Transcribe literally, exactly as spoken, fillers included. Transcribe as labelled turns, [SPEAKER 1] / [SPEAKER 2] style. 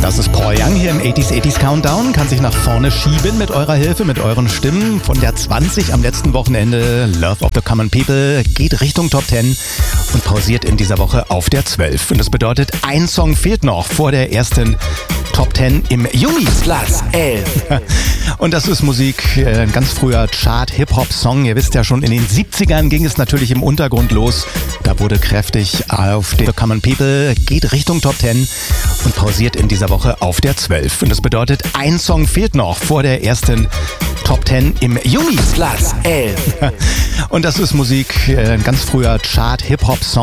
[SPEAKER 1] Das ist Paul Young hier im achtziger achtziger Countdown. Kann sich nach vorne schieben mit eurer Hilfe, mit euren Stimmen. Von der zwanzig am letzten Wochenende, Love of the Common People, geht Richtung Top zehn und pausiert in dieser Woche auf der zwölf. Und das bedeutet, ein Song fehlt noch vor der ersten Top zehn im Juni.
[SPEAKER 2] Platz elf.
[SPEAKER 1] Und das ist Musik, äh, ein ganz früher Chart-Hip-Hop-Song. Ihr wisst ja schon, in den siebzigern ging es natürlich im Untergrund los. Da wurde kräftig auf The Common People, geht Richtung Top zehn und pausiert in dieser Woche auf der zwölf. Und das bedeutet, ein Song fehlt noch vor der ersten Top zehn im Juni.
[SPEAKER 2] Platz elf.
[SPEAKER 1] Und das ist Musik, äh, ein ganz früher Chart-Hip-Hop-Song.